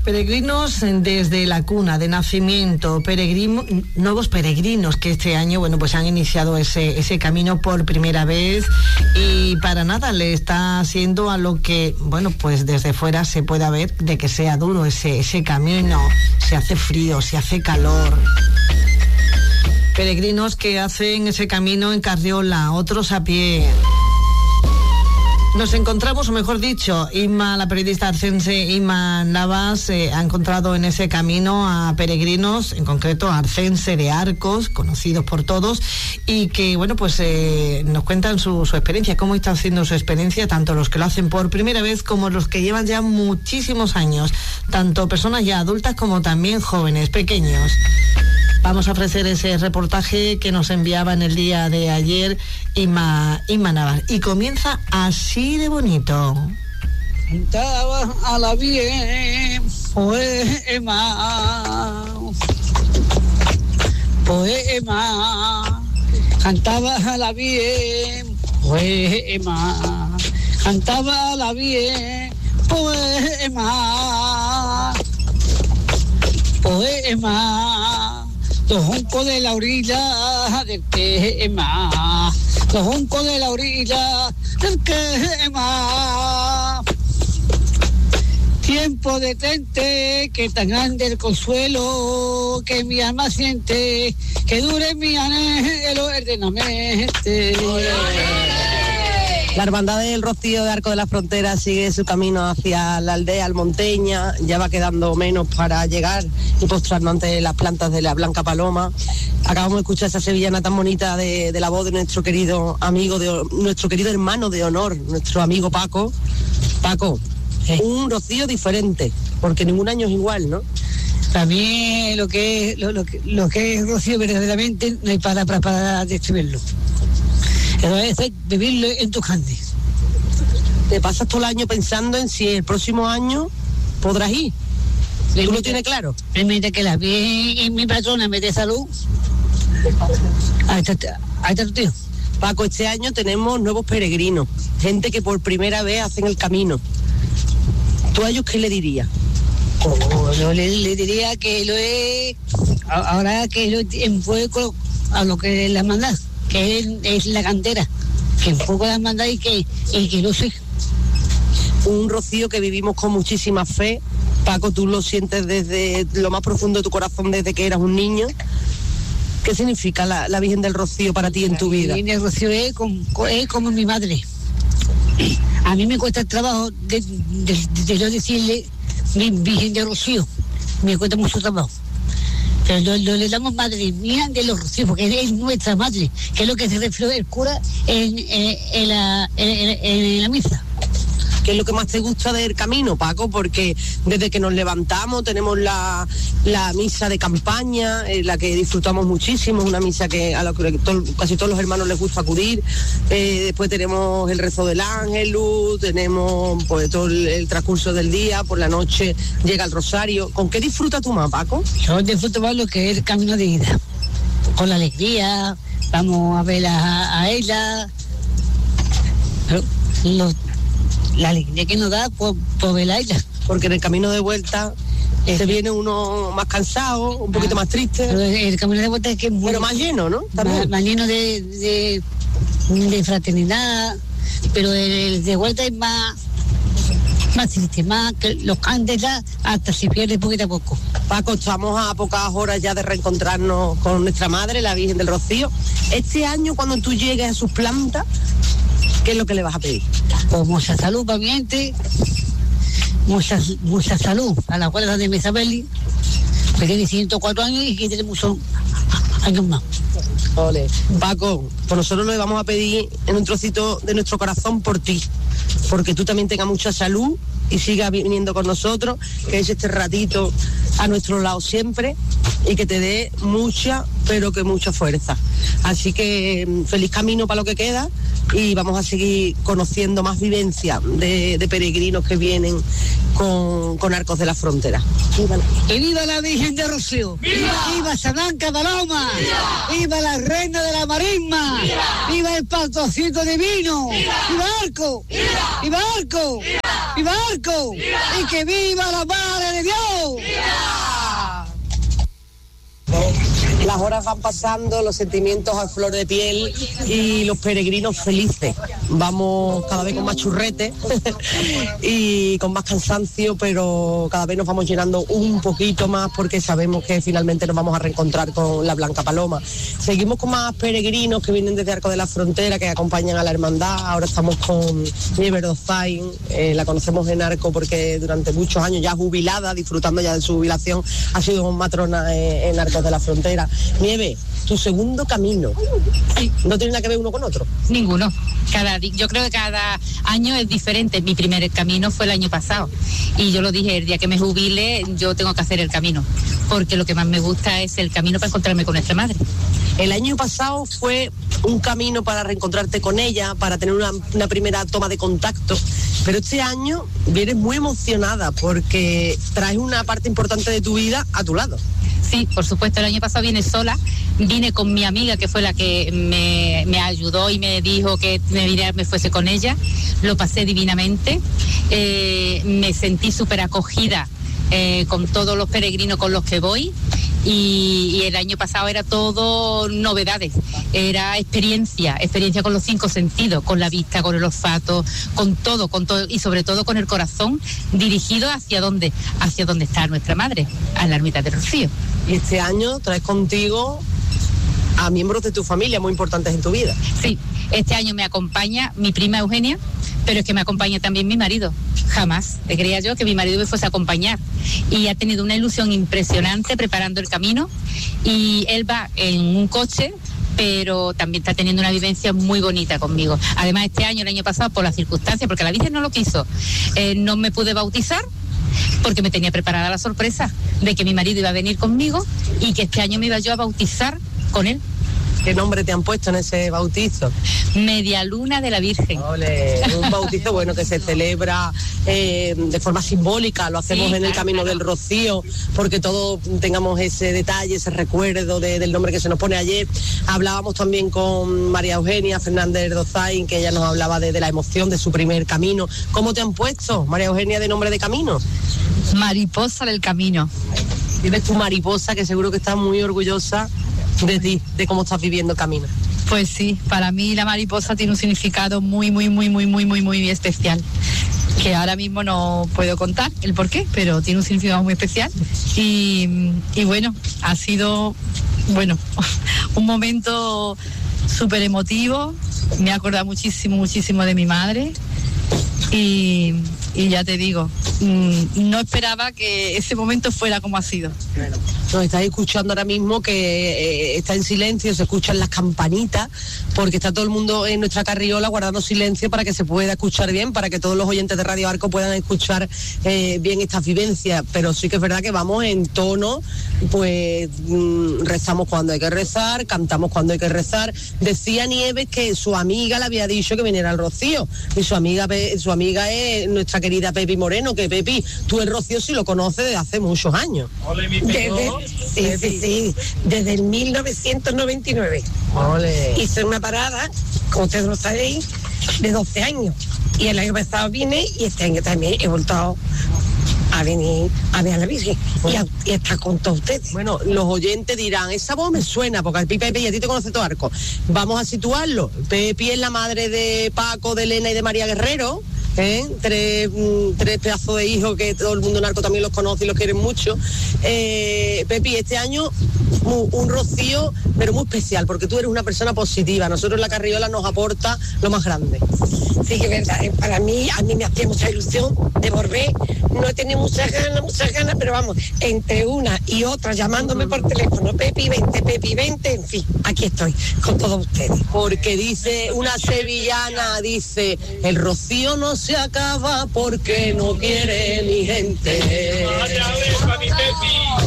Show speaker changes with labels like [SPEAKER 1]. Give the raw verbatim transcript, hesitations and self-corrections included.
[SPEAKER 1] Peregrinos desde la cuna de nacimiento, peregrino, nuevos peregrinos que este año, bueno, pues han iniciado ese, ese camino por primera vez y para nada le está haciendo a lo que, bueno, pues desde fuera se pueda ver de que sea duro ese, ese camino, se hace frío, se hace calor. Peregrinos que hacen ese camino en carriola, otros a pie. Nos encontramos, o mejor dicho, Inma, la periodista arcense Inma Navas, eh, ha encontrado en ese camino a peregrinos, en concreto a Arcense de Arcos, conocidos por todos, y que, bueno, pues eh, nos cuentan su, su experiencia, cómo está haciendo su experiencia, tanto los que lo hacen por primera vez como los que llevan ya muchísimos años, tanto personas ya adultas como también jóvenes, pequeños. Vamos a ofrecer ese reportaje que nos enviaba en el día de ayer Inma, Inma Navas. Y comienza así de bonito.
[SPEAKER 2] Cantaba a la bien, poema, poema. Cantaba a la bien, poema. Cantaba a la bien, poema, poema. Los juncos de la orilla del quema, los juncos de la orilla del quema. Tiempo detente, que tan grande el consuelo que mi alma siente, que dure mi anhelo eternamente.
[SPEAKER 3] La Hermandad del Rocío de Arco de la Frontera sigue su camino hacia la aldea almonteña, ya va quedando menos para llegar y postrarnos ante las plantas de la Blanca Paloma. Acabamos de escuchar esa sevillana tan bonita de, de la voz de nuestro querido amigo, de nuestro querido hermano de honor, nuestro amigo Paco. Paco, sí. Un rocío diferente, porque ningún año es igual, ¿no?
[SPEAKER 2] Para mí lo que es, lo, lo, que, lo que es rocío verdaderamente no hay para, para, para describirlo. Pero es vivirlo en tus carnes.
[SPEAKER 3] Te pasas todo el año pensando en si el próximo año podrás ir. ¿Tú lo tienes claro?
[SPEAKER 2] Permite que la vi en mi patrona me dé salud. Ahí está, ahí está tu tío.
[SPEAKER 3] Paco, este año tenemos nuevos peregrinos, gente que por primera vez hacen el camino. ¿Tú a ellos qué le dirías?
[SPEAKER 2] Oh, yo le, le diría que lo es, ahora que lo enfoco a lo que la manda, que es, es la cantera, que enfoco la manda y que, y que lo sé.
[SPEAKER 3] Un rocío que vivimos con muchísima fe. Paco, tú lo sientes desde lo más profundo de tu corazón desde que eras un niño. ¿Qué significa la, la Virgen del Rocío para ti en tu vida?
[SPEAKER 2] La Virgen del Rocío es como, es como mi madre. A mí me cuesta el trabajo de, de, de, de yo decirle mi Virgen del Rocío. Me cuesta mucho trabajo. Pero no, no le damos madre mía de los Rocíos, porque es nuestra madre, que es lo que se refleja el cura en, en, en, la, en, en la misa.
[SPEAKER 3] ¿Qué es lo que más te gusta del camino, Paco? Porque desde que nos levantamos tenemos la, la misa de campaña, en la que disfrutamos muchísimo, una misa que a la que to, casi todos los hermanos les gusta acudir. Eh, después tenemos el rezo del Ángelus, tenemos pues todo el, el transcurso del día, por la noche llega el rosario. ¿Con qué disfrutas tú más, Paco?
[SPEAKER 2] Yo disfruto más lo que es el camino de ida, con la alegría, vamos a ver a, a ella, los la alegría que nos da por, por ver a ella.
[SPEAKER 3] Porque en el camino de vuelta eh, se viene uno más cansado, un poquito ah, más triste.
[SPEAKER 2] Pero el camino de vuelta es que es muy...
[SPEAKER 3] Pero más lleno, ¿no? También.
[SPEAKER 2] Más, más lleno de, de, de fraternidad, pero el, el de vuelta es más, más triste, más que los cantes ya hasta se pierde poquito a poco.
[SPEAKER 3] Paco, estamos a pocas horas ya de reencontrarnos con nuestra madre, la Virgen del Rocío. Este año, cuando tú llegues a sus plantas, ¿qué es lo que le vas a pedir?
[SPEAKER 2] Pues mucha salud para mi gente, mucha, mucha salud a la guarda de Mesabeli, que tiene ciento cuatro años y que tiene muchos años más.
[SPEAKER 3] Ole. Paco, pues nosotros le vamos a pedir en un trocito de nuestro corazón por ti, porque tú también tengas mucha salud y sigas viniendo con nosotros, que es este ratito a nuestro lado siempre y que te dé mucha, pero que mucha fuerza. Así que feliz camino para lo que queda y vamos a seguir conociendo más vivencias de, de peregrinos que vienen con, con Arcos de la Frontera.
[SPEAKER 2] ¡Viva la, ¡Que viva la Virgen de Rocío! ¡Viva! ¡Viva San Blanca Paloma! ¡Viva! ¡Viva la Reina de la Marisma! ¡Viva! ¡Viva el Pastorcito Divino! ¡Viva! ¡Viva Arco! ¡Viva! ¡Viva Arco! ¡Viva! ¡Viva Arco! ¡Viva! ¡Y que viva la Madre de Dios!
[SPEAKER 3] Las horas van pasando, los sentimientos a flor de piel y los peregrinos felices. Vamos cada vez con más churrete y con más cansancio, pero cada vez nos vamos llenando un poquito más porque sabemos que finalmente nos vamos a reencontrar con la Blanca Paloma. Seguimos con más peregrinos que vienen desde Arco de la Frontera, que acompañan a la hermandad. Ahora estamos con Nieves Dozain, eh, la conocemos en Arco porque durante muchos años ya jubilada, disfrutando ya de su jubilación, ha sido matrona eh, en Arcos de la Frontera. Nieve, tu segundo camino,
[SPEAKER 4] sí.
[SPEAKER 3] ¿No tiene nada que ver uno con otro?
[SPEAKER 4] Ninguno. Cada, yo creo que cada año es diferente. Mi primer camino fue el año pasado y yo lo dije, el día que me jubile yo tengo que hacer el camino, porque lo que más me gusta es el camino para encontrarme con nuestra madre.
[SPEAKER 3] El año pasado fue un camino para reencontrarte con ella, para tener una, una primera toma de contacto, pero este año vienes muy emocionada porque traes una parte importante de tu vida a tu lado.
[SPEAKER 4] Sí, por supuesto, el año pasado vine sola, vine con mi amiga que fue la que me, me ayudó y me dijo que me, viniera, me fuese con ella, lo pasé divinamente, eh, me sentí súper acogida eh, con todos los peregrinos con los que voy. Y, y el año pasado era todo novedades, era experiencia, experiencia con los cinco sentidos, con la vista, con el olfato, con todo, con todo y sobre todo con el corazón dirigido hacia dónde, hacia dónde está nuestra madre, a la ermita del Rocío.
[SPEAKER 3] Y este año traes contigo a miembros de tu familia muy importantes en tu vida.
[SPEAKER 4] Sí, este año me acompaña mi prima Eugenia, pero es que me acompaña también mi marido. Jamás te creía yo que mi marido me fuese a acompañar y ha tenido una ilusión impresionante preparando el camino y él va en un coche, pero también está teniendo una vivencia muy bonita conmigo. Además este año, el año pasado, por las circunstancias, porque la Virgen no lo quiso, eh, no me pude bautizar porque me tenía preparada la sorpresa de que mi marido iba a venir conmigo y que este año me iba yo a bautizar con él.
[SPEAKER 3] ¿Qué nombre te han puesto en ese bautizo?
[SPEAKER 4] Media Luna de la Virgen.
[SPEAKER 3] Ole, un bautizo bueno que se celebra eh, de forma simbólica, lo hacemos sí, en el claro, Camino claro. del Rocío, porque todos tengamos ese detalle, ese recuerdo de, del nombre que se nos pone ayer. Hablábamos también con María Eugenia Fernández Dozain, que ella nos hablaba de, de la emoción de su primer camino. ¿Cómo te han puesto, María Eugenia, de nombre de camino?
[SPEAKER 5] Mariposa del Camino.
[SPEAKER 3] Tienes tu mariposa, que seguro que estás muy orgullosa de ti, de cómo estás viviendo el camino.
[SPEAKER 5] Pues sí, para mí la mariposa tiene un significado muy, muy, muy, muy, muy, muy, muy especial, que ahora mismo no puedo contar el por qué, pero tiene un significado muy especial y, y bueno, ha sido, bueno, un momento súper emotivo, me ha acordado muchísimo, muchísimo de mi madre y, y ya te digo, no esperaba que ese momento fuera como ha sido.
[SPEAKER 3] Bueno, nos estáis escuchando ahora mismo que eh, está en silencio, se escuchan las campanitas, porque está todo el mundo en nuestra carriola guardando silencio para que se pueda escuchar bien, para que todos los oyentes de Radio Arco puedan escuchar eh, bien estas vivencias, pero sí que es verdad que vamos en tono, pues mmm, rezamos cuando hay que rezar, cantamos cuando hay que rezar. Decía Nieves que su amiga le había dicho que viniera al Rocío, y su amiga, su amiga es nuestra querida Pepi Moreno, que Pepi, tú el Rocío sí lo conoces desde hace muchos años.
[SPEAKER 2] Desde, sí, sí, sí, desde el mil novecientos noventa y nueve.
[SPEAKER 3] Ole.
[SPEAKER 2] Hice una parada, como ustedes lo sabéis, de doce años. Y el año pasado vine y este año también he vuelto a venir a ver a la Virgen y, a, y a estar con todos ustedes.
[SPEAKER 3] Bueno, los oyentes dirán, esa voz me suena, porque a ti, Pepi, y a ti te conoce todo Arco. Vamos a situarlo. Pepi es la madre de Paco, de Elena y de María Guerrero. ¿Eh? Tres, mm, tres pedazos de hijos que todo el mundo en Arco también los conoce y los quieren mucho. eh, Pepi, este año un, un Rocío pero muy especial, porque tú eres una persona positiva. Nosotros la Carriola nos aporta lo más grande.
[SPEAKER 2] Sí, que es verdad, eh, para mí, a mí me hacía mucha ilusión de volver. No he tenido muchas ganas, muchas ganas, pero vamos, entre una y otra llamándome por teléfono, Pepi, vente, Pepi, vente, en fin, aquí estoy con todos ustedes.
[SPEAKER 3] Porque dice una sevillana, dice, el Rocío no se acaba porque no quiere mi gente.